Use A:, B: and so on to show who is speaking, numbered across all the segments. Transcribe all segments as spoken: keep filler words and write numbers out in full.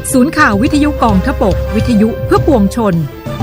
A: ศูนย์ข่าววิทยุกองทพบกวิทยุเพื่อปวงชน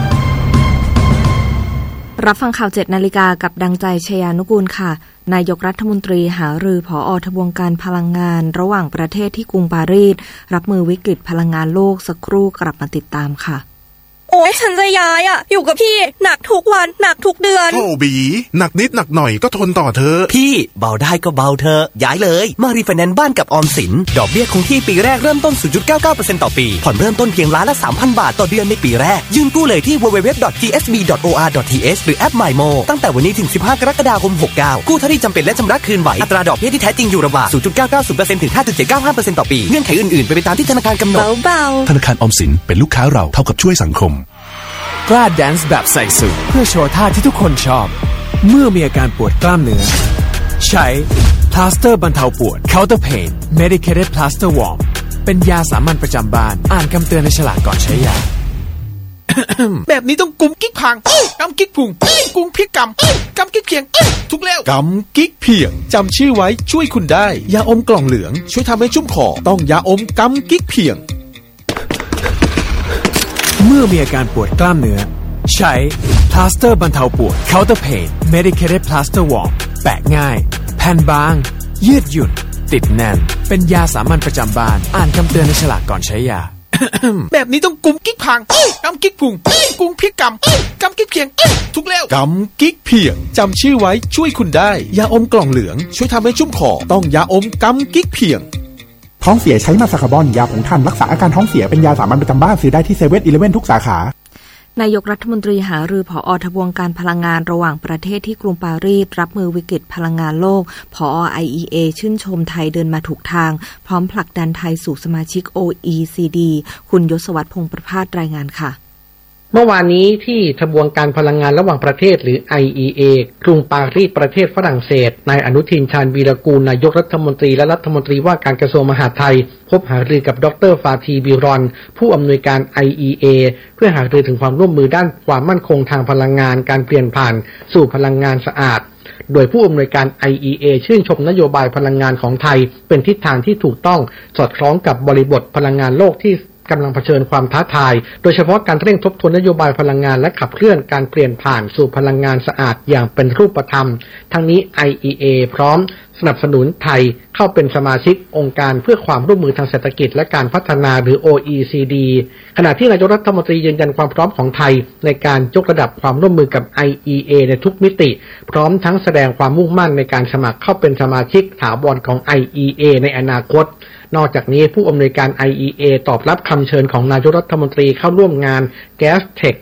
B: รับฟังข่าว เจ็ดนาฬิกากับดังใจชยานุกูลค่ะนายกรัฐมนตรีหารือผอ.ทบวงการพลังงานระหว่างประเทศที่กรุงปารีสรับมือวิกฤตพลังงานโลกสักครู่กลับมาติดตามค่ะ
C: โอ้ยฉันจะย้ายอ่ะอยู่กับพี่หนักทุกวันหนักทุกเดือน
D: โอ้บีหนักนิดหนักหน่อยก็ทนต่อเธอ
E: พี่เบาได้ก็เบาเธอย้ายเลยมารีไฟแนนซ์บ้านกับออมสินดอกเบี้ยคงที่ปีแรกเริ่มต้น ศูนย์จุดเก้าเก้าเปอร์เซ็นต์ ต่อปีผ่อนเริ่มต้นเพียงล้านละ สามพัน บาทต่อเดือนในปีแรกยื่นกู้เลยที่ ดับเบิลยู ดับเบิลยู ดับเบิลยู ดอท ที เอส บี ดอท โอ อาร์ ดอท ที เอช หรือแอป MyMo ตั้งแต่วันนี้ถึงสิบห้ากรกฎาคมหกเก้ากู้เท่าที่จำเป็นและชำระคืนไหวอัตราดอกเบี้ยที่แท้จริงอยู่ระหว่าง ศูนย์จุดเก้าเก้าศูนย์เปอร์เซ็นต์ ถึง ห้าจุดเจ็ดเก้าห้าเปอร์เซ็นต์ ต่อปีเงื่อนไขอื่นๆเป็นไปตามที่ธนาคารกำหนด
B: เบาๆ
F: ธนาคารออมสินเป็นลูกค้าเราเท่ากับช่วยสังคม
G: กล้าแดนซ์แบบใส่สูทเพื่อโชว์ท่าที่ทุกคนชอบเมื่อมีอาการปวดกล้ามเนื้อใช้พลาสเตอร์บรรเทาปวด Counter Pain Medicated Plaster Warm เป็นยาสามัญประจำบ้านอ่านคำเตือนในฉลากก่อนใช้ยา
H: แบบนี้ต้องกุมกิ๊กพังกำกิ๊กพุงกุมพริกกำกำกิ๊กเพียงทุกแล้ว
I: กำกิ๊กเพียงจำชื่อไว้ช่วยคุณได้ยาอมกล่องเหลืองช่วยทำให้ชุ่มคอต้องยาอมกำกิ๊กเพียง
G: เมื่อมีอาการปวดกล้ามเนื้อใช้พลาสเตอร์บรรเทาปวด Counter Pain Medicated Plaster Warm แปะง่ายแผ่นบางยืดหยุ่นติดแน่นเป็นยาสามัญประจำบ้านอ่านคำเตือนในฉลากก่อนใช้ยา
H: แบบนี้ต้องกุมกิ๊กพังกำกิ๊กพุงกุมพริกกำกำกิ๊กเพียงทุกแล้ว
I: กำกิ๊กเพียงจำชื่อไว้ช่วยคุณได้ยาอมกล่องเหลืองช่วยทำให้ชุ่มคอต้องยาอมกำกิ๊กเพียง
J: ท้องเสียใช้มาซาคาบอนยาผงท่านรักษาอาการท้องเสียเป็นยาสามัญประจำบ้านซื้อได้ที่เซเว่นอีเลฟเว่นทุกสาขาน
B: ายกรัฐมนตรีหารือผอ.ทบวงการพลังงานระหว่างประเทศที่กรุงปารีสรับมือวิกฤตพลังงานโลกผอ. ไอ อี เอ ชื่นชมไทยเดินมาถูกทางพร้อมผลักดันไทยสู่สมาชิก โอ อี ซี ดี คุณยศวัฒน์พงษ์ประภาสรายงานค่ะ
K: เมื่อวานนี้ที่ทบวงการพลังงานระหว่างประเทศหรือ ไอ อี เอ กรุงปารีสประเทศฝรั่งเศสนายอนุทินชาญวีรกูลนายกรัฐมนตรีและรัฐมนตรีว่าการกระทรวงมหาดไทยพบหารือกับดร.ฟาทีบิรอนผู้อำนวยการ ไอ อี เอ เพื่อหารือถึงความร่วมมือด้านความมั่นคงทางพลังงานการเปลี่ยนผ่านสู่พลังงานสะอาดโดยผู้อำนวยการ ไอ อี เอ ชื่นชมนโยบายพลังงานของไทยเป็นทิศทางที่ถูกต้องสอดคล้องกับบริบทพลังงานโลกที่กำลังเผชิญความท้าทายโดยเฉพาะการเร่งทบทวนนโยบายพลังงานและขับเคลื่อนการเปลี่ยนผ่านสู่พลังงานสะอาดอย่างเป็นรูปธรรมทั้งนี้ ไอ อี เอ พร้อมสนับสนุนไทยเข้าเป็นสมาชิกองค์การเพื่อความร่วมมือทางเศรษฐกิจและการพัฒนาหรือ โอ อี ซี ดี ขณะที่นายกรัฐมนตรียืนยันความพร้อมของไทยในการยกระดับความร่วมมือกับ ไอ อี เอ ในทุกมิติพร้อมทั้งแสดงความมุ่งมั่นในการสมัครเข้าเป็นสมาชิกถาวรของ ไอ อี เอ ในอนาคตนอกจากนี้ผู้อำนวยการ ไอ อี เอ ตอบรับคำเชิญของนายกรัฐมนตรีเข้าร่วมงาน Gas Tech